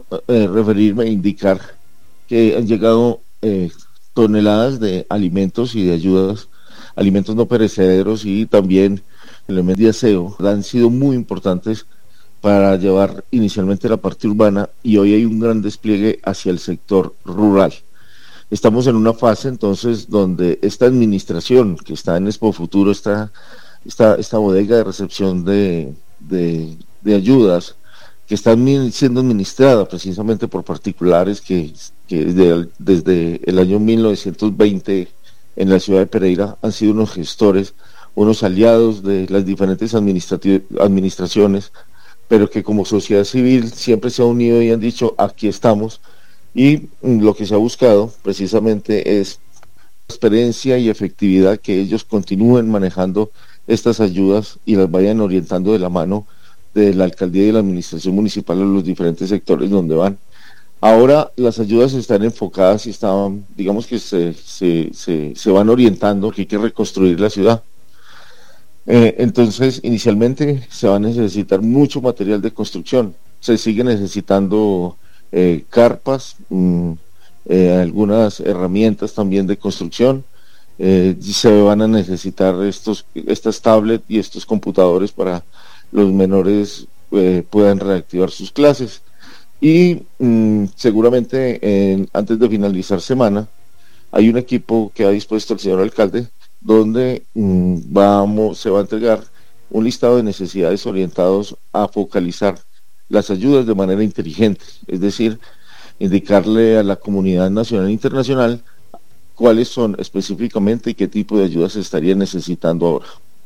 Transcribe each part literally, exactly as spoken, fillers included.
eh, referirme e indicar que han llegado eh, toneladas de alimentos y de ayudas, alimentos no perecederos y también elementos de aseo, han sido muy importantes para llevar inicialmente la parte urbana y hoy hay un gran despliegue hacia el sector rural. Estamos en una fase entonces donde esta administración que está en Expo Futuro, esta, esta, esta bodega de recepción de, de, de ayudas, que está siendo administrada precisamente por particulares que, que desde, desde el año mil novecientos veinte en la ciudad de Pereira han sido unos gestores, unos aliados de las diferentes administraciones, pero que como sociedad civil siempre se ha unido y han dicho aquí estamos, y lo que se ha buscado precisamente es transparencia y efectividad, que ellos continúen manejando estas ayudas y las vayan orientando de la mano de la alcaldía y de la administración municipal a los diferentes sectores donde van. Ahora las ayudas están enfocadas y están, digamos que se, se, se, se van orientando que hay que reconstruir la ciudad. Eh, entonces, inicialmente se va a necesitar mucho material de construcción, se sigue necesitando eh, carpas, mmm, eh, algunas herramientas también de construcción, eh, y se van a necesitar estos, estas tablets y estos computadores para los menores eh, puedan reactivar sus clases. Y mmm, seguramente eh, antes de finalizar semana hay un equipo que ha dispuesto el señor alcalde donde mmm, vamos, se va a entregar un listado de necesidades orientados a focalizar las ayudas de manera inteligente, es decir, indicarle a la comunidad nacional e internacional cuáles son específicamente y qué tipo de ayudas se estarían necesitando ahora.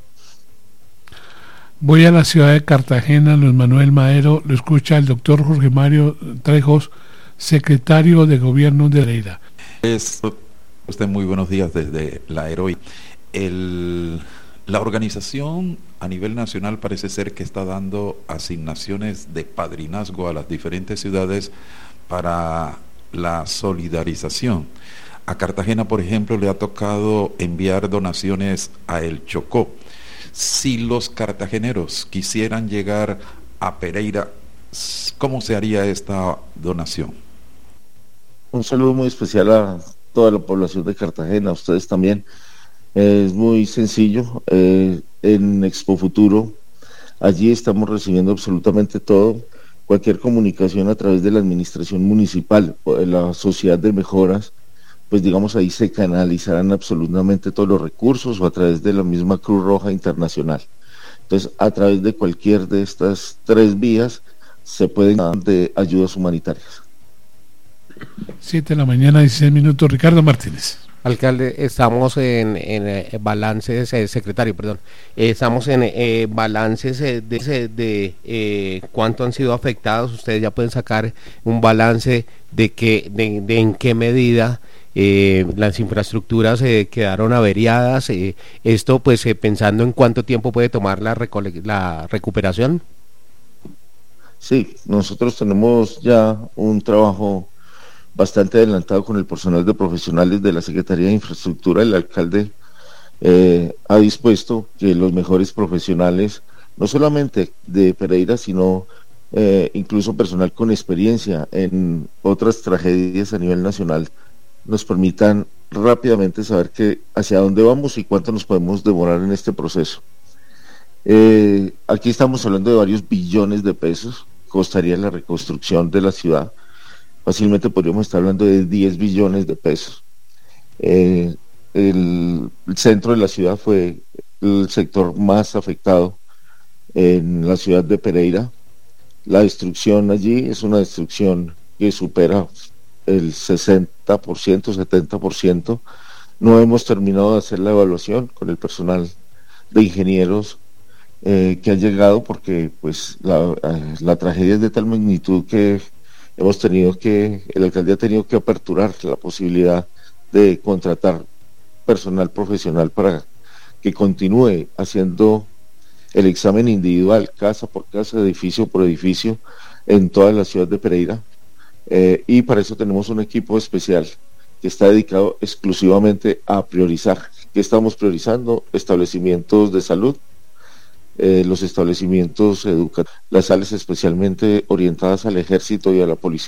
Voy a la ciudad de Cartagena, Luis Manuel Madero, lo escucha el doctor Jorge Mario Trejos, secretario de Gobierno de Pereira. Es usted muy buenos días desde la Heroi. El, la organización a nivel nacional parece ser que está dando asignaciones de padrinazgo a las diferentes ciudades para la solidarización. A Cartagena, por ejemplo, le ha tocado enviar donaciones a El Chocó. Si los cartageneros quisieran llegar a Pereira, ¿cómo se haría esta donación? Un saludo muy especial a toda la población de Cartagena, a ustedes también. Eh, es muy sencillo, eh, en Expo Futuro, allí estamos recibiendo absolutamente todo, cualquier comunicación a través de la administración municipal o de la sociedad de mejoras, pues digamos ahí se canalizarán absolutamente todos los recursos o a través de la misma Cruz Roja Internacional. Entonces, a través de cualquier de estas tres vías se pueden dar de ayudas humanitarias. Siete de la mañana, dieciséis minutos. Ricardo Martínez. Alcalde, estamos en, en eh, balances, eh, secretario, perdón, eh, estamos en eh, balances eh, de, de eh, cuánto han sido afectados. Ustedes ya pueden sacar un balance de que, de, de en qué medida eh, las infraestructuras eh, quedaron averiadas. Eh, esto, pues, eh, pensando en cuánto tiempo puede tomar la, recole- la recuperación. Sí, nosotros tenemos ya un trabajo bastante adelantado con el personal de profesionales de la Secretaría de Infraestructura. El alcalde eh, ha dispuesto que los mejores profesionales, no solamente de Pereira, sino eh, incluso personal con experiencia en otras tragedias a nivel nacional, nos permitan rápidamente saber que hacia dónde vamos y cuánto nos podemos demorar en este proceso. Eh, aquí estamos hablando de varios billones de pesos, costaría la reconstrucción de la ciudad. Fácilmente podríamos estar hablando de diez billones de pesos. Eh, el, el centro de la ciudad fue el sector más afectado en la ciudad de Pereira. La destrucción allí es una destrucción que supera el sesenta por ciento, setenta por ciento. No hemos terminado de hacer la evaluación con el personal de ingenieros eh, que han llegado, porque pues la, la tragedia es de tal magnitud que hemos tenido que, el alcalde ha tenido que aperturar la posibilidad de contratar personal profesional para que continúe haciendo el examen individual, casa por casa, edificio por edificio, en toda la ciudad de Pereira, eh, y para eso tenemos un equipo especial que está dedicado exclusivamente a priorizar. ¿Qué estamos priorizando? Establecimientos de salud, eh, los establecimientos educativos, las salas especialmente orientadas al ejército y a la policía.